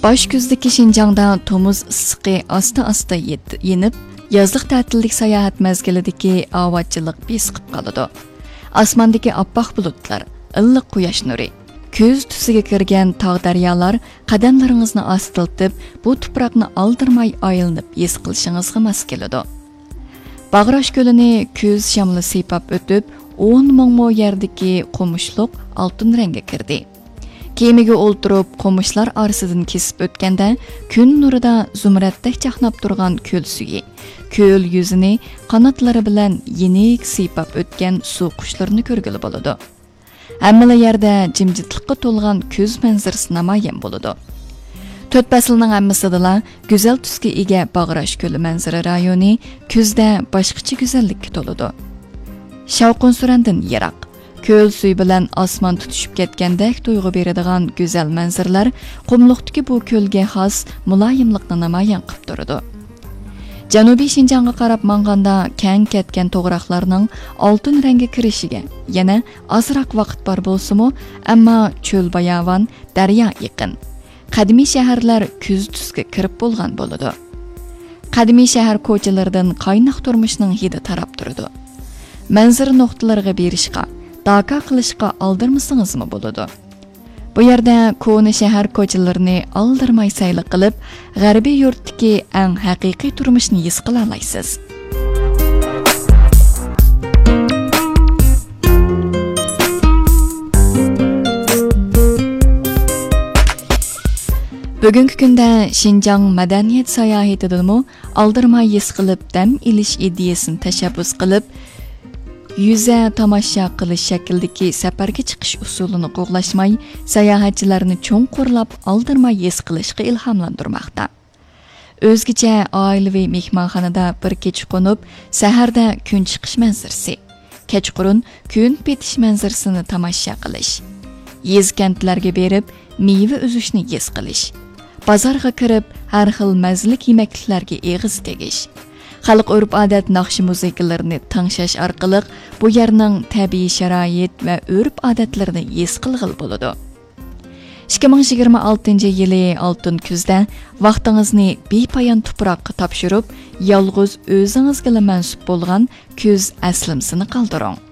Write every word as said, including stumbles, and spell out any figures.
Baş küzdeki Şinjangda tomuz ıssiqi asta-asta yenib, yazlıq ta'tillik sayohat mezgilidagi avatchilik besqib qoladi. Osmondagi oppoq bulutlar, illiq quyosh nuri, ko'z tusiga kirgan tog' daryolar qadamlaringizni ostiltib, bu tuproqni aldirmay aylanib his qilishingizga mos keladi. Bag'rosh ko'lini ko'z shamli siypab o'tib, o'n ming mo yerdagi qo'mishliq oltin rangga kirdi. Kemiga o'ltirib, qo'mishlar orasidan kesib o'tganda, kun nurida zumratdek chaqnab turgan ko'l suyi, ko'l yuzini qanotlari bilan yenik siypab o'tgan suv qushlarini ko'rgili bo'ladi. Hamma yerda jimjitlikqa to'lgan ko'z manzarasi namoyon bo'ladi. To'rt faslning hammasida go'zal tusga ega Bag'rosh ko'li manzara rayoni kuzda boshqacha go'zallikka to'ladi. Shavqin surandan yiroq, ko'l suvi bilan osmon tutishib ketgandek tuyg'u beradigan go'zal manzaralar qumliqdagi bu ko'lga xos muloyimlikni namoyon qilib turadi. Janubiy Şinjangga qarab manganda keng ketgan to'g'roqlarning oltin rangga kirishiga yana ozroq vaqt bor bo'lsa-mu, ammo cho'l bayovan, daryo yaqin. Qadimiy shaharlar kuz tusga kirib bo'lgan bo'ladi. Qadimiy shahar ko'chalaridan qaynoq turmushning hidi tarab turadi. Manzara nuqtalariga berishga, daka qilishga aldirmasingizmi bo'ladi. Bu yerda ko'ni shahar ko'chalarini aldirmay sayli qilib, g'arbiy yurtdagi eng haqiqiy turmushni his qila olasiz. Bugungi kunda Şinjang madaniyat sayohatidami aldirmay his qilib dam ilish ideyasini tashabbus qilib, yuza tomosha qilish shakldagi safarga chiqish usulini qo'g'lashmay, sayohatchilarni cho'nqurlab aldirmay his qilishga ilhomlantirmoqda. O'zgacha oilaviy mehmonxonada bir kech qo'nib, saharda kun chiqish manzarasi, kechqurun kun petish manzarasini tomosha qilish, yezkentlarga berib meva uzishni his qilish, bozorga kirib har xil mazlik yemakliklarga eg'iz tegish, xalq urf-odat naqshi musiqalarini tangshash orqali bu yerning tabiiy sharoit va urf-odatlarini his qilg'il bo'ladi. ikki ming yigirma oltinchi yili oltin kuzda vaqtingizni bepoyon tuproqqa topshirib, yolg'iz o'zingizga mansub bo'lgan kuz aslimsini qoldiring.